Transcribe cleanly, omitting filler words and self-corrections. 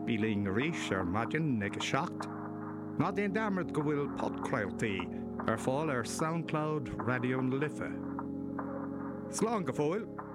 bíling ríis maidin ag seacht. Ná déon damart go bhfuil podcrailtaí fáil SoundCloud Radio na Lifa. Slán go fóil.